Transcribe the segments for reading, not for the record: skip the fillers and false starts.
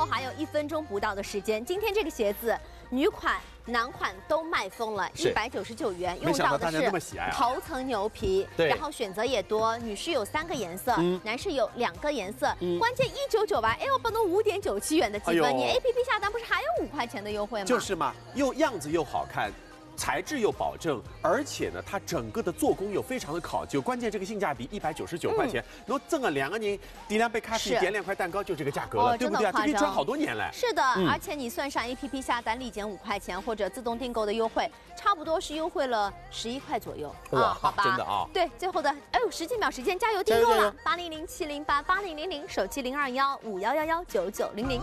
后还有1分钟不到的时间。今天这个鞋子，女款、男款都卖疯了，199元，用到的是头层牛皮，然后选择也多，女士有3个颜色，男士有2个颜色，关键199吧，哎呦，不能5.97元的积分，你 APP 下单不是还有5块钱的优惠吗？ 就是嘛，样子又好看。 材质又保证，而且呢，它整个的做工又非常的考究，关键这个性价比199块钱，然后挣了2个人点2杯咖啡，点2块蛋糕就这个价格了，对不对啊？这可以赚好多年嘞。 是的，而且你算上 APP 下单立减5块钱或者自动订购的优惠，差不多是优惠了11块左右啊，好吧？ 真的啊。 对，最后的10几秒时间，加油订购了，8007088000，手机021511119900。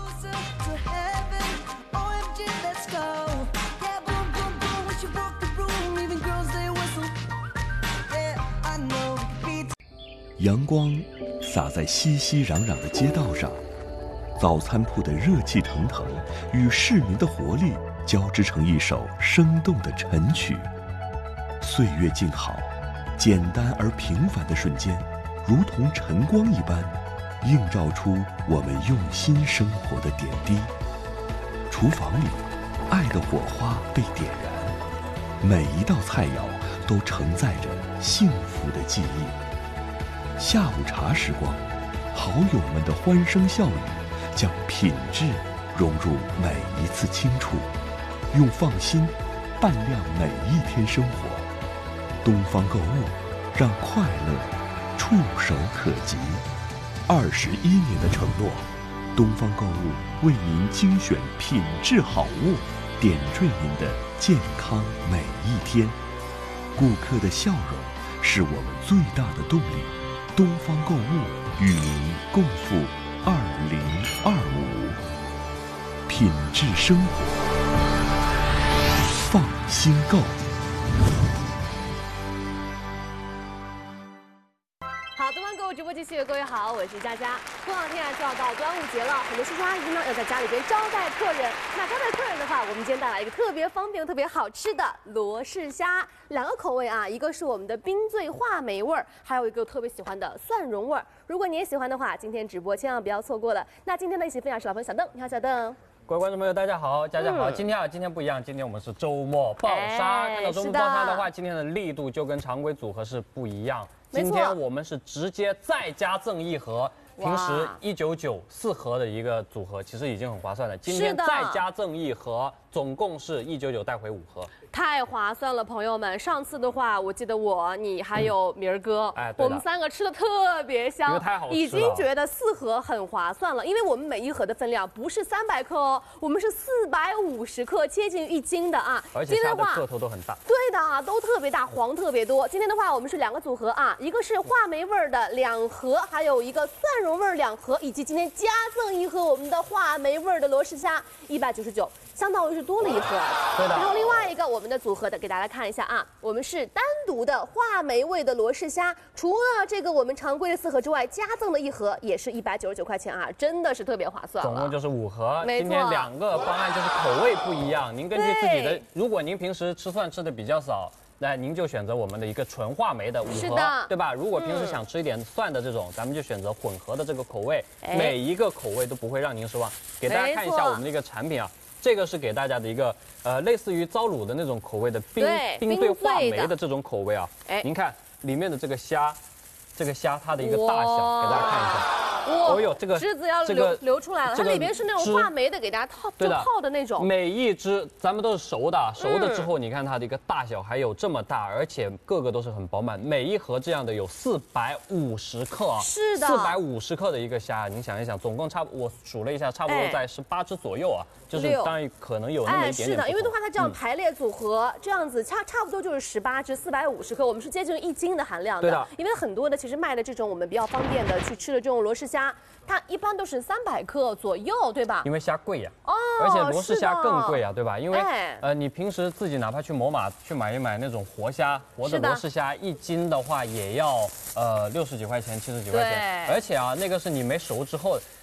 阳光洒在熙熙攘攘的街道上，早餐铺的热气腾腾与市民的活力交织成一首生动的晨曲。岁月静好，简单而平凡的瞬间，如同晨光一般，映照出我们用心生活的点滴。厨房里，爱的火花被点燃，每一道菜肴都承载着幸福的记忆。 下午茶时光，好友们的欢声笑语，将品质融入每一次清楚，用放心伴亮每一天生活。东方购物，让快乐触手可及。21年的承诺，东方购物为您精选品质好物，点缀您的健康每一天。顾客的笑容是我们最大的动力。 东方购物与您共赴2025，品质生活，放心购。 好，东方购物直播继续，各位好，我是佳佳。过2天就要到端午节了，很多叔叔阿姨呢要在家里边招待客人。那招待客人的话，我们今天带来一个特别方便、特别好吃的罗氏虾，2个口味啊，一个是我们的冰醉话梅味儿，还有一个特别喜欢的蒜蓉味儿。如果你也喜欢的话，今天直播千万不要错过了。那今天的一起分享是老朋友小邓，你好，小邓。 各位观众朋友，大家好，佳佳好。今天不一样，今天我们是周末爆杀。看到周末爆杀的话，今天的力度就跟常规组合是不一样。今天我们是直接再加赠1盒，平时199 4盒的一个组合，其实已经很划算了。今天再加赠1盒，总共是199带回5盒。 太划算了，朋友们！上次的话，我记得你还有明儿哥，我们3个吃的特别香， 太好吃了， 已经觉得4盒很划算了。因为我们每1盒的分量不是300克哦，我们是450克，接近1斤的啊。 而且虾的个头都很大。 对的，都特别大，黄特别多。今天的话，我们是2个组合啊，一个是话梅味儿的2盒，还有一个蒜蓉味儿2盒，以及今天加赠1盒我们的话梅味儿的罗氏虾，199，相当于是多了1盒。 对的。 然后另外一个我们的组合的给大家看一下啊，我们是单独的话梅味的罗氏虾，除了这个我们常规的4盒之外，加赠的1盒也是199块钱啊，真的是特别划算。 总共就是5盒，今天2个方案就是口味不一样，您根据自己的，如果您平时吃蒜吃的比较少。 那您就选择我们的一个纯话梅的5盒，对吧？如果平时想吃一点蒜的这种，咱们就选择混合的这个口味，每一个口味都不会让您失望。给大家看一下我们的一个产品啊，这个是给大家的一个类似于糟卤的那种口味的冰对话梅的这种口味啊。您看里面的这个虾它的一个大小，给大家看一下。 哦呦，这个汁子要流出来了，它里边是那种话梅的，给大家泡的那种。 每一只咱们都是熟的，熟的之后你看它的一个大小还有这么大，而且个个都是很饱满。每1盒这样的有450克啊， 是的 ，450克的一个虾，您想一想，总共我数了一下，差不多在18只左右啊，就是当然可能有那么一点点。 是的，因为的话它这样排列组合，这样子差不多就是18只450克，我们是接近1斤的含量的。对的，因为很多的其实卖的这种我们比较方便的去吃的这种罗氏虾。 它一般都是300克左右，对吧？ 因为虾贵呀，而且罗氏虾更贵呀，对吧？因为你平时自己哪怕去某马去买那种活虾，活的罗氏虾1斤的话也要60几块钱、70几块钱，而且啊那个是你没熟之后，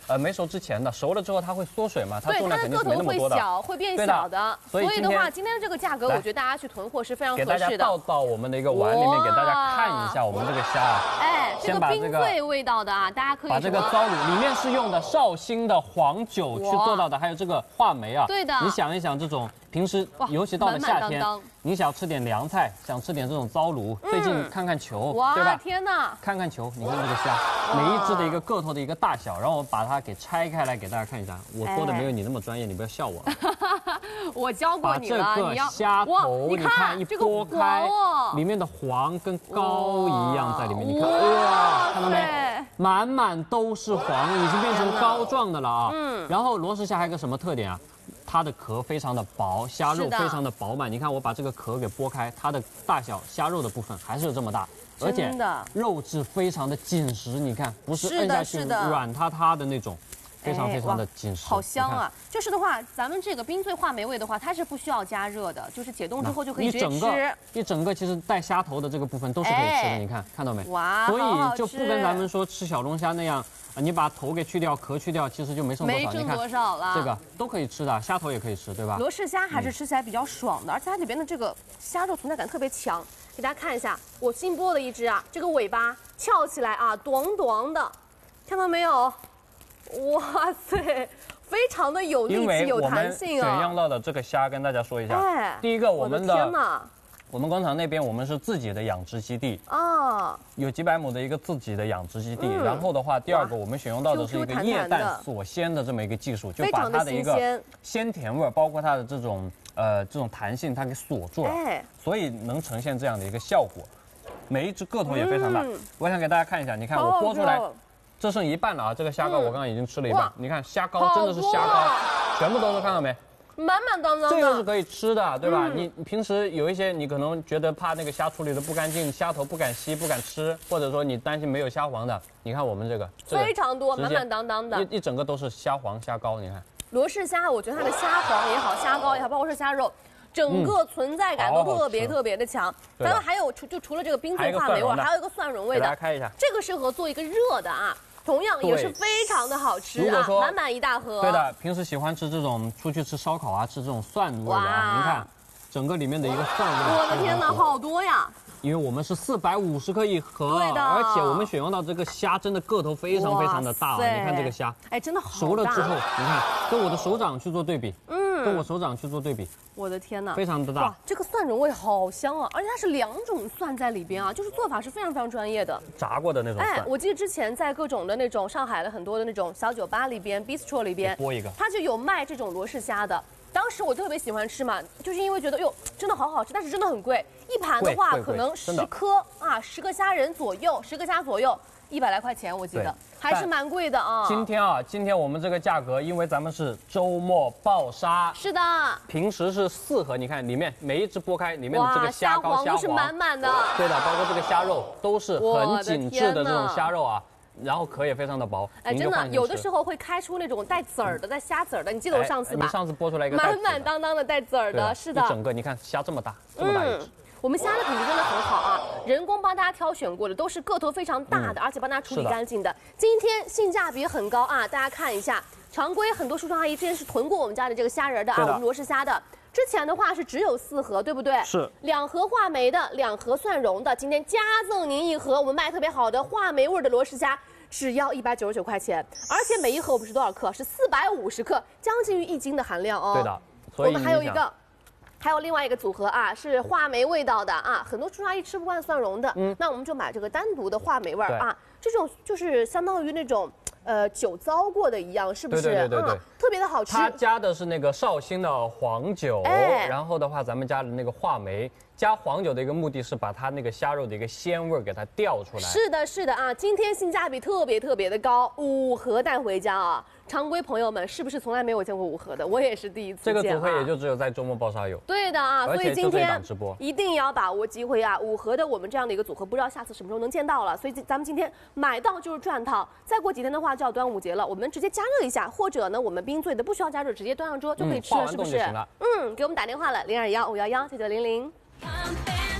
没熟之前的，熟了之后它会缩水嘛，它重量肯定是没那么多的， 会小，会变小的。所以的话，今天的这个价格，我觉得大家去囤货是非常合适的。 给大家倒到我们的一个碗里面，给大家看一下我们这个虾啊。 哎，这个冰醉味道的啊，大家可以把这个糟卤里面是用的绍兴的黄酒去做到的，还有这个话梅啊。 对的。 你想一想，这种平时尤其到了夏天，你想吃点凉菜，想吃点这种糟卤，最近看看球，对吧？ 天哪！ 看看球，你看这个虾，每一只的一个个头的一个大小，然后我把它给拆开来给大家看一下。我说的没有你那么专业，你不要笑我。 我教过你了。 把这个虾头，你看一剥开，里面的黄跟膏一样在里面，你看，哇，看到没？满满都是黄，已经变成膏状的了啊。然后罗氏虾还有个什么特点啊？它的壳非常的薄，虾肉非常的饱满。你看我把这个壳给剥开，它的大小虾肉的部分还是有这么大，而且肉质非常的紧实。你看，不是摁下去软塌塌的那种，非常非常的紧实。 好香啊！就是的话，咱们这个冰醉话梅味的话，它是不需要加热的，就是解冻之后就可以直接吃。 一整个其实带虾头的这个部分都是可以吃的，你看到没？ 哇， 所以就不跟咱们说吃小龙虾那样。你把头给去掉，壳去掉，其实就没剩多少。 没剩多少了。 这个都可以吃的，虾头也可以吃，对吧？ 罗氏虾还是吃起来比较爽的，而且它里边的这个虾肉存在感特别强。给大家看一下，我新剥的一只啊，这个尾巴翘起来啊，短短的，看到没有？哇塞，非常的有力气、有弹性啊！ 选样到的这个虾，跟大家说一下。第一个，我们的天哪！ 我们工厂那边我们是自己的养殖基地啊，有几百亩的一个自己的养殖基地。然后的话，第二个我们选用到的是一个液氮锁鲜的这么一个技术，就把它的一个鲜甜味，包括它的这种弹性，它给锁住了，所以能呈现这样的一个效果。每一只个头也非常大。我想给大家看一下，你看我剥出来，这剩一半了啊，这个虾膏我刚刚已经吃了一半，你看虾膏真的是虾膏，全部都是，看到没？ 满满当当的， 这个是可以吃的，对吧？你平时有一些你可能觉得怕那个虾处理的不干净，虾头不敢吸不敢吃，或者说你担心没有虾黄的，你看我们这个非常多，满满当当的， 一整个都是虾黄虾膏，你看。 罗氏虾，我觉得它的虾黄也好，虾膏也好，包括是虾肉，整个存在感都特别特别的强。咱们还有除了这个冰醉话梅味，还有一个蒜蓉味的， 给大家看一下， 这个适合做一个热的啊。同样也是非常的好吃啊，满满一大盒。 对的，平时喜欢吃这种出去吃烧烤啊，吃这种蒜味的啊，您看，整个里面的一个蒜味。 我的天哪，好多呀！ 因为我们是450克一盒，对的，而且我们选用到这个虾真的个头非常非常的大，你看这个虾， 哎，真的好大。 熟了之后，你看跟我的手掌去做对比，跟我手掌去做对比。 我的天哪， 非常的大！哇， 这个蒜蓉味好香啊，而且它是2种蒜在里边啊，就是做法是非常非常专业的， 炸过的那种蒜。 我记得之前在各种的那种上海的很多的那种小酒吧里边 ，bistro 里边， 播一个， 它就有卖这种罗氏虾的。当时我特别喜欢吃嘛，就是因为觉得哟，真的好好吃，但是真的很贵，一盘的话可能10颗啊，10个虾仁左右，10个虾左右。100来块钱，我记得还是蛮贵的啊。 今天我们这个价格，因为咱们是周末爆杀， 是的。 平时是4盒，你看里面每一只剥开，里面的这个虾膏、虾黄都是满满的。 对的，包括这个虾肉都是很紧致的这种虾肉啊，然后壳也非常的薄。 哎，真的，有的时候会开出那种带籽儿的、带虾籽儿的。你记得我上次吧？ 你上次剥出来一个满满当当的带籽儿的，是的。 一整个，你看虾这么大，这么大一只。 我们虾的品质真的很好啊，人工帮大家挑选过的，都是个头非常大的，而且帮大家处理干净的。今天性价比很高啊，大家看一下，常规很多叔叔阿姨之前是囤过我们家的这个虾仁的啊，我们罗氏虾的。之前的话是只有4盒，对不对？ 是。 2盒话梅的，2盒蒜蓉的，今天加赠您1盒我们卖特别好的话梅味的罗氏虾，只要199块钱，而且每一盒我们是多少克？是450克，将近于1斤的含量哦。 对的。所以我们还有另外一个组合啊，是话梅味道的啊，很多叔叔阿姨吃不惯蒜蓉的，那我们就买这个单独的话梅味啊，这种就是相当于那种酒糟过的一样，是不是？ 对， 特别的好吃。 它加的是那个绍兴的黄酒，然后的话咱们加的那个话梅。加黄酒的一个目的是把它那个虾肉的一个鲜味给它调出来。 是的啊，今天性价比特别的高，5盒带回家啊！常规朋友们是不是从来没有见过5盒的？我也是第一次见。 这个组合也就只有在周末爆杀有。 对的啊，所以今天直播一定要把握机会啊！5盒的我们这样的一个组合，不知道下次什么时候能见到了。所以咱们今天买到就是赚套。再过几天的话就要端午节了，我们直接加热一下，或者呢我们冰醉的不需要加热，直接端上桌就可以吃了，是不是？给我们打电话了，0215119900。